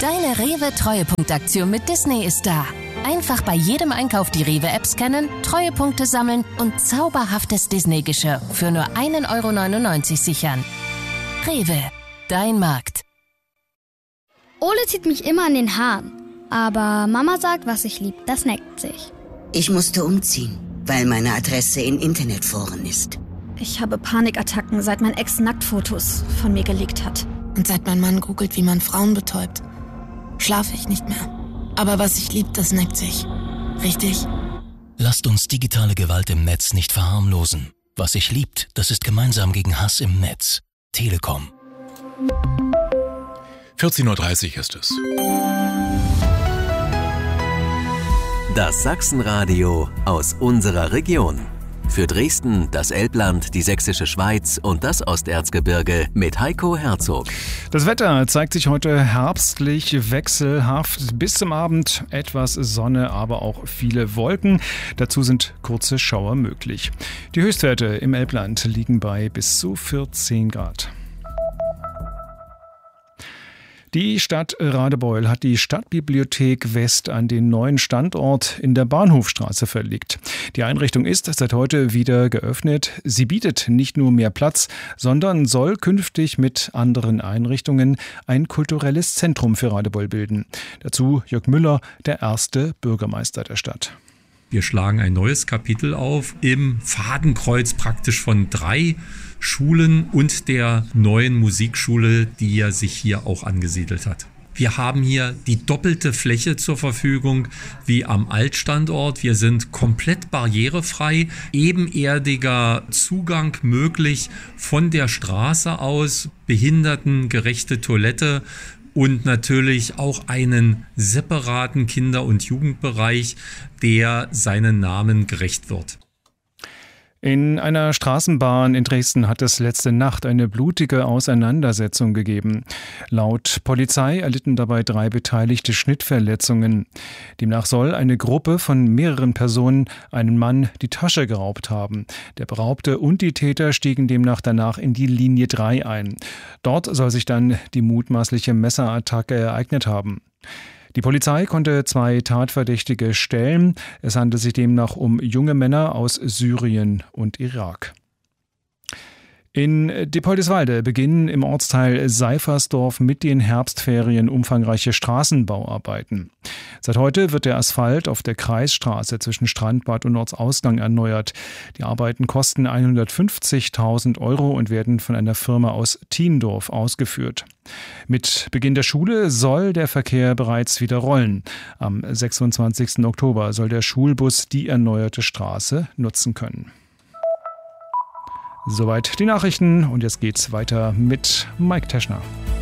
Deine Rewe-Treuepunktaktion mit Disney ist da. Einfach bei jedem Einkauf die Rewe-App scannen, Treuepunkte sammeln und zauberhaftes Disney-Geschirr für nur 1,99 € sichern. Rewe, dein Markt. Ole zieht mich immer an den Haaren. Aber Mama sagt, was ich lieb, das neckt sich. Ich musste umziehen, weil meine Adresse in Internetforen ist. Ich habe Panikattacken, seit mein Ex Nacktfotos von mir geleakt hat. Und seit mein Mann googelt, wie man Frauen betäubt, schlafe ich nicht mehr. Aber was ich lieb, das neckt sich. Richtig? Lasst uns digitale Gewalt im Netz nicht verharmlosen. Was sich liebt, das ist gemeinsam gegen Hass im Netz. Telekom. 14:30 Uhr ist es. Das Sachsenradio aus unserer Region. Für Dresden, das Elbland, die Sächsische Schweiz und das Osterzgebirge mit Heiko Herzog. Das Wetter zeigt sich heute herbstlich wechselhaft. Bis zum Abend etwas Sonne, aber auch viele Wolken. Dazu sind kurze Schauer möglich. Die Höchstwerte im Elbland liegen bei bis zu 14 Grad. Die Stadt Radebeul hat die Stadtbibliothek West an den neuen Standort in der Bahnhofstraße verlegt. Die Einrichtung ist seit heute wieder geöffnet. Sie bietet nicht nur mehr Platz, sondern soll künftig mit anderen Einrichtungen ein kulturelles Zentrum für Radebeul bilden. Dazu Jörg Müller, der erste Bürgermeister der Stadt. Wir schlagen ein neues Kapitel auf im Fadenkreuz praktisch von 3 Schulen und der neuen Musikschule, die ja sich hier auch angesiedelt hat. Wir haben hier die doppelte Fläche zur Verfügung wie am Altstandort. Wir sind komplett barrierefrei, ebenerdiger Zugang möglich von der Straße aus, behindertengerechte Toilette und natürlich auch einen separaten Kinder- und Jugendbereich, der seinen Namen gerecht wird. In einer Straßenbahn in Dresden hat es letzte Nacht eine blutige Auseinandersetzung gegeben. Laut Polizei erlitten dabei 3 Beteiligte Schnittverletzungen. Demnach soll eine Gruppe von mehreren Personen einem Mann die Tasche geraubt haben. Der Beraubte und die Täter stiegen demnach danach in die Linie 3 ein. Dort soll sich dann die mutmaßliche Messerattacke ereignet haben. Die Polizei konnte 2 Tatverdächtige stellen. Es handelt sich demnach um junge Männer aus Syrien und Irak. In Diepoldiswalde beginnen im Ortsteil Seifersdorf mit den Herbstferien umfangreiche Straßenbauarbeiten. Seit heute wird der Asphalt auf der Kreisstraße zwischen Strandbad und Ortsausgang erneuert. Die Arbeiten kosten 150.000 € und werden von einer Firma aus Thiendorf ausgeführt. Mit Beginn der Schule soll der Verkehr bereits wieder rollen. Am 26. Oktober soll der Schulbus die erneuerte Straße nutzen können. Soweit die Nachrichten und jetzt geht's weiter mit Mike Teschner.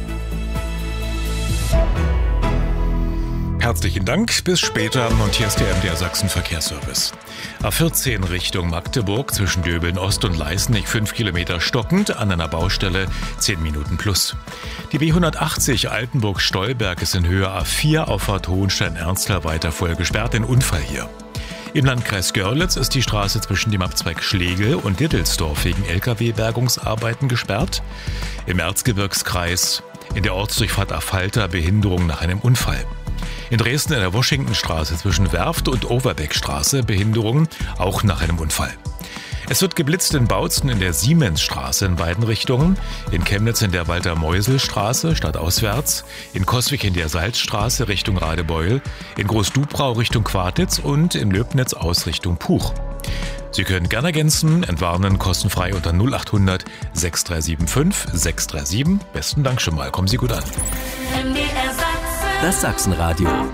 Herzlichen Dank, bis später und hier ist der MDR Sachsen Verkehrsservice. A14 Richtung Magdeburg zwischen Döbeln Ost und Leißnig 5 Kilometer stockend, an einer Baustelle 10 Minuten plus. Die B180 Altenburg-Stolberg ist in Höhe A4 Auffahrt Hohenstein-Ernsthal weiter voll gesperrt, ein Unfall hier. Im Landkreis Görlitz ist die Straße zwischen dem Abzweig Schlegel und Dittelsdorf wegen Lkw-Bergungsarbeiten gesperrt. Im Erzgebirgskreis in der Ortsdurchfahrt Affalter Behinderung nach einem Unfall. In Dresden in der Washingtonstraße zwischen Werft und Overbeckstraße Behinderung auch nach einem Unfall. Es wird geblitzt in Bautzen in der Siemensstraße in beiden Richtungen, in Chemnitz in der Walter-Meusel-Straße stadtauswärts, in Coswig in der Salzstraße Richtung Radebeul, in Großdubrau Richtung Quartitz und in Löbnitz aus Richtung Puch. Sie können gerne ergänzen, entwarnen kostenfrei unter 0800 6375 637. Besten Dank schon mal, kommen Sie gut an. Das Sachsenradio